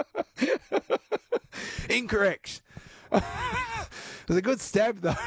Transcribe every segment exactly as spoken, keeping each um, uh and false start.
Incorrect. It was a good stab, though.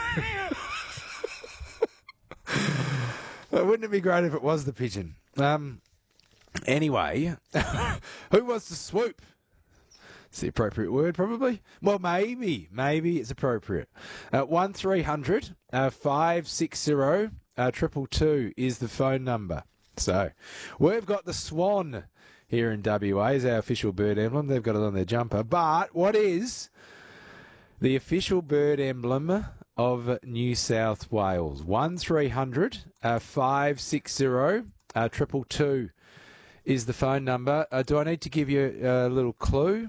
Wouldn't it be great if it was the pigeon? Um. Anyway, who wants to swoop? It's the appropriate word, probably. Well, maybe. Maybe it's appropriate. Uh, one three hundred five six zero triple two is the phone number. So, we've got the swan here in W A as our official bird emblem. They've got it on their jumper. But what is the official bird emblem of New South Wales? one three hundred five six zero triple two is the phone number. Uh, do I need to give you a little clue?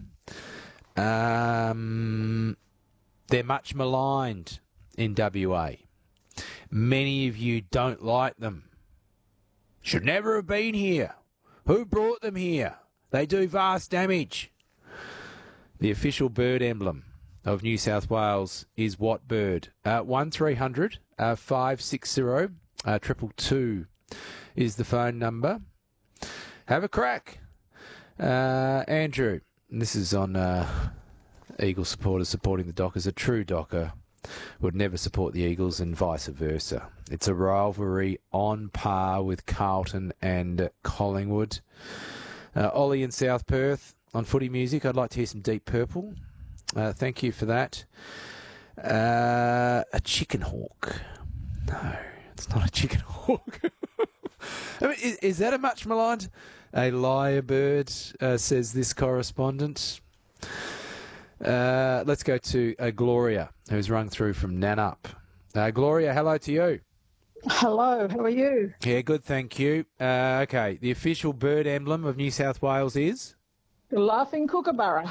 Um, they're much maligned in W A. Many of you don't like them. Should never have been here. Who brought them here? They do vast damage. The official bird emblem of New South Wales is what bird? Uh, one three hundred five six zero triple two is the phone number. Have a crack. Uh, Andrew. This is on uh, Eagle supporters supporting the Dockers. A true Docker would never support the Eagles and vice versa. It's a rivalry on par with Carlton and Collingwood. Uh, Ollie in South Perth on Footy Music. I'd like to hear some Deep Purple. Uh, thank you for that. Uh, a chicken hawk. No, it's not a chicken hawk. I mean, is, is that a much maligned? A lyrebird, uh, says this correspondent. Uh, let's go to uh, Gloria, who's rung through from Nanup. Uh, Gloria, hello to you. Hello, how are you? Yeah, good, thank you. Uh, okay, the official bird emblem of New South Wales is? The laughing kookaburra.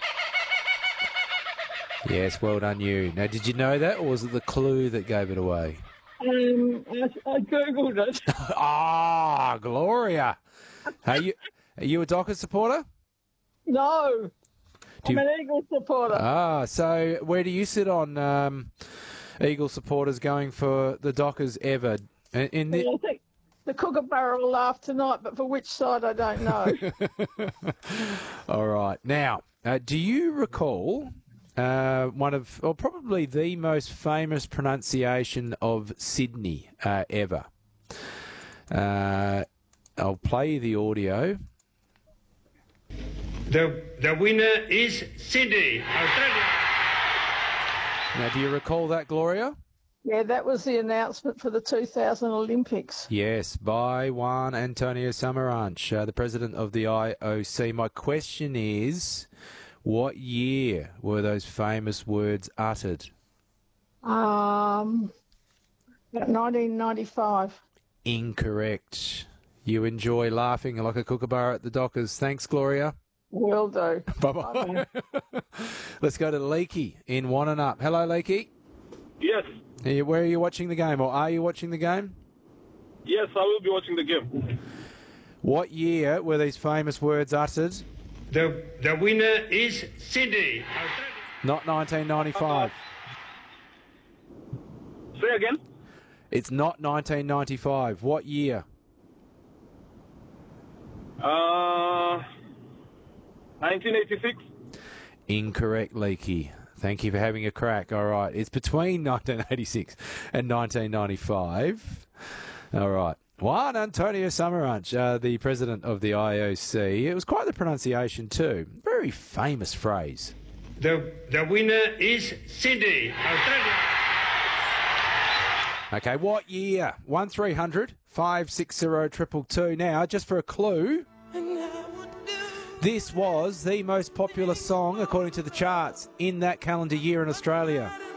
Yes, well done you. Now, did you know that, or was it the clue that gave it away? Um, I, I googled it. Ah, Gloria. Are you are you a Dockers supporter? No, Do I'm you- an Eagles supporter. Ah, so where do you sit on um, Eagle supporters going for the Dockers ever? In, in the... Well, I think the kookaburra will laugh tonight, but for which side I don't know. All right. Now, uh, do you recall uh, one of, or probably the most famous pronunciation of Sydney uh, ever? Uh, I'll play you the audio. The the winner is Sydney, Australia. Now, do you recall that, Gloria? Yeah, that was the announcement for the two thousand Olympics. Yes, by Juan Antonio Samaranch, uh, the president of the I O C. My question is, what year were those famous words uttered? Um, nineteen ninety-five. Incorrect. You enjoy laughing like a kookaburra at the Dockers. Thanks, Gloria. Will do. Bye-bye. Let's go to Leakey in Wannanup. Hello, Leakey. Yes, Are you, where are you watching the game, or are you watching the game? yes, I will be watching the game. What year were these famous words uttered? The the winner is Sydney, Australia. Not nineteen ninety-five. Say again. It's not nineteen ninety-five. What year? Uh, nineteen eighty-six. Incorrect, Leakey. Thank you for having a crack. All right. It's between nineteen eighty-six and nineteen ninety-five. All right. Juan Antonio Samaranch, uh, the president of the I O C. It was quite the pronunciation too. Very famous phrase. The the winner is Sydney, Australia. Okay, what year? one three hundred five six zero triple two. Now, just for a clue, this was the most popular song, according to the charts, in that calendar year in Australia.